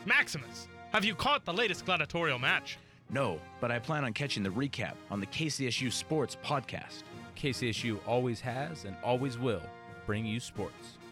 Maximus, have you caught the latest gladiatorial match? No, but I plan on catching the recap on the KCSU Sports podcast. KCSU always has and always will bring you sports.